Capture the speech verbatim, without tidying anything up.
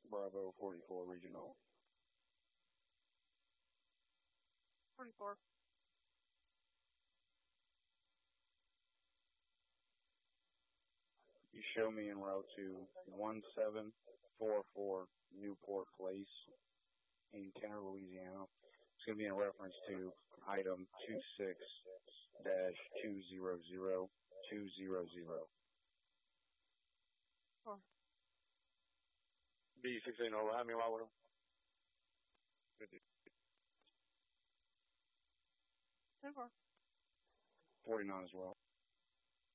Bravo forty-four Regional. forty-four. You show me en route to one seven four four Newport Place in Kenner, Louisiana. It's going to be in reference to item two six dash two zero zero two zero zero. Oh. B sixteen over. How many with him? ten four. forty-nine as well.